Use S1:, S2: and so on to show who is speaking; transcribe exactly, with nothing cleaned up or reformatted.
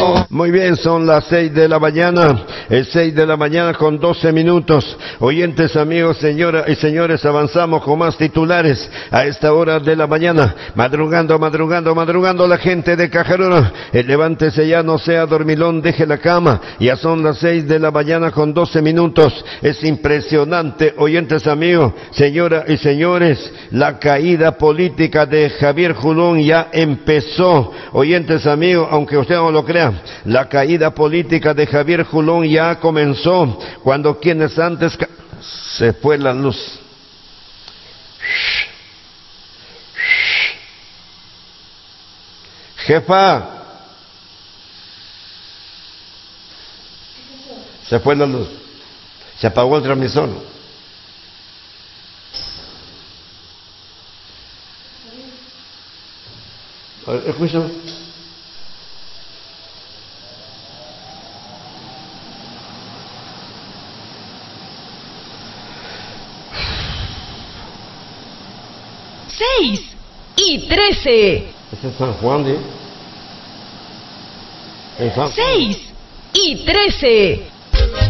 S1: Muy bien, son las seis de la mañana, es seis de la mañana con doce minutos. Oyentes, amigos, señoras y señores, avanzamos con más titulares a esta hora de la mañana. Madrugando, madrugando, madrugando la gente de Cajarona. El levántese ya, no sea dormilón, deje la cama. Ya son las seis de la mañana con doce minutos. Es impresionante, oyentes, amigos, señoras y señores, la caída política de Javier Julón ya empezó. Oyentes, amigos, aunque usted no lo crea, la caída política de Javier Julón ya comenzó cuando quienes antes... Ca... Se fue la luz. Jefa. Se fue la luz. Se apagó el transmisor. Escúchame.
S2: Seis y trece.
S1: Ese es San Juan, ¿eh?
S2: Seis y trece.